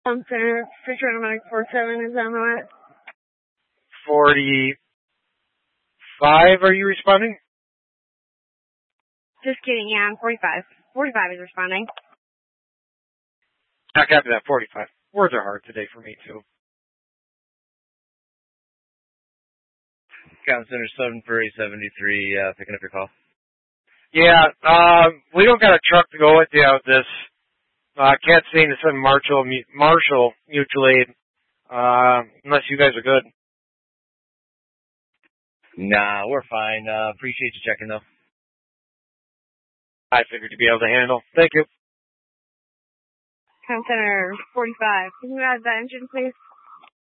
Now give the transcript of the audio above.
Center, Fisher Automatic 47 is on the way. 45, are you responding? Just kidding, yeah, I'm 45. 45 is responding. I copy that, 45. Words are hard today for me, too. Comm Center 7 for 873, picking up your call. Yeah, we don't got a truck to go with you with this. Can't seem to send Marshall Mutual Aid, unless you guys are good. Nah, we're fine. Appreciate you checking, though. I figured you'd be able to handle. Thank you. Comm Center 45. Can you add that engine, please?